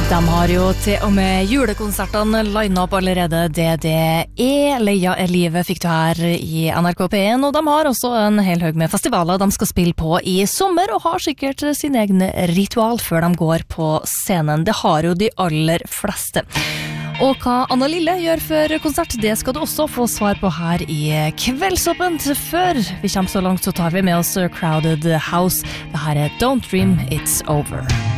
De har jo til og med julekonsertene linet opp allerede. DDE, Leia er livet fikk du her i NRK P1, og de har også en hel haug med festivaler de skal spille på i sommer, og har sikkert sin egen ritual før de går på scenen. Det har jo de aller fleste. Og hva Anna Lille gjør før konsert, det skal du også få svar på her i Kveldsåpent. Før vi kommer så langt, så tar vi med oss Crowded House. Det her er Don't Dream It's Over.